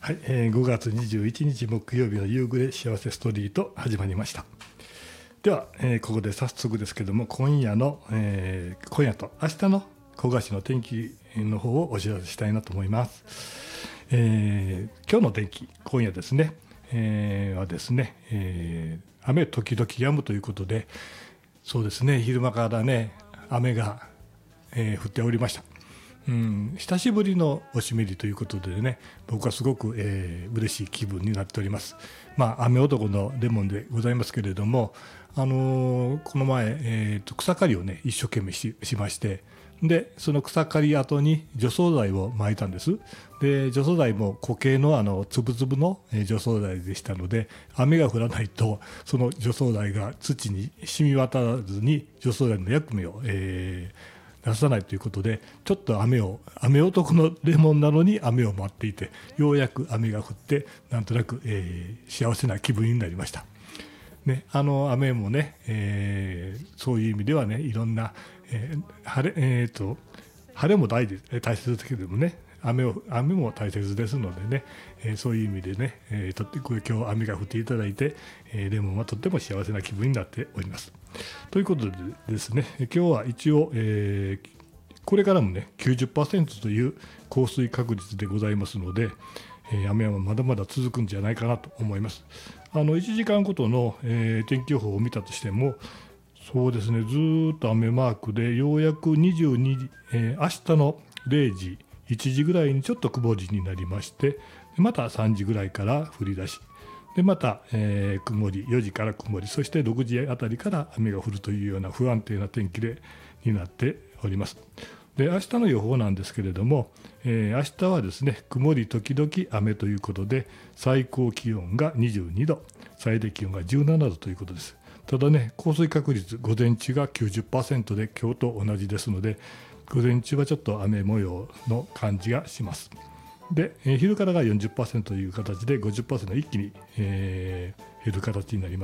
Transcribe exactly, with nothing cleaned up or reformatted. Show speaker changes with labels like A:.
A: はい、えー、ごがつにじゅういちにち木曜日の夕暮れ幸せストリート始まりました。では、えー、ここで早速ですけども、今夜の、えー、今夜と明日の古河市の天気の方をお知らせしたいなと思います。えー、今日の天気、今夜ですね、えー、はですね、えー、雨時々止むということで、そうですね、昼間からね雨が、えー、降っておりました。うん、久しぶりのおしめりということでね、僕はすごく、えー、嬉しい気分になっております。まあ、雨男のレモンでございますけれども、あのー、この前、えー、と草刈りをね一生懸命 し, しまして、でその草刈り後に除草剤を撒いたんです。で除草剤も固形のあのつぶつぶの除草剤でしたので、雨が降らないとその除草剤が土に染み渡らずに除草剤の役目を、えー出さないということで、ちょっと雨を雨男のレモンなのに雨を待っていて、ようやく雨が降ってなんとなく、えー、幸せな気分になりました、ね、あの雨もね、えー、そういう意味ではね、いろんな、えー、晴れ、えーと、晴れも 大, 大切ですけどもね、雨を雨も大切ですのでね、えー、そういう意味でね、えー、とって今日雨が降っていただいて、えー、レモンはとっても幸せな気分になっております。ということでですね、今日は一応、えー、これからもね きゅうじゅっパーセント という降水確率でございますので、えー、雨はまだまだ続くんじゃないかなと思います。あのいちじかんごとの、えー、天気予報を見たとしても、そうですね、ずーっと雨マークで、ようやくにじゅうにじ、えー、明日のれいじいちじぐらいにちょっと曇りになりまして、またさんじぐらいから降り出し、でまた、えー、曇り、よじから曇り、そしてろくじあたりから雨が降るというような不安定な天気でになっております。で明日の予報なんですけれども、えー、明日はですね、曇り時々雨ということで、最高気温がにじゅうにど、最低気温がじゅうななどということです。ただね、降水確率午前中が きゅうじゅっパーセント で今日と同じですので、午前中はちょっと雨模様の感じがします。で、昼からが よんじゅっパーセント という形で ごじゅっパーセント 一気に、えー、減る形になります。